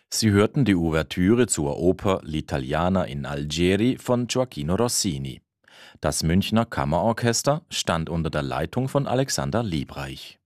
Sie hörten die Ouvertüre zur Oper L'Italiana in Algeri von Gioachino Rossini. Das Münchner Kammerorchester stand unter der Leitung von Alexander Liebreich.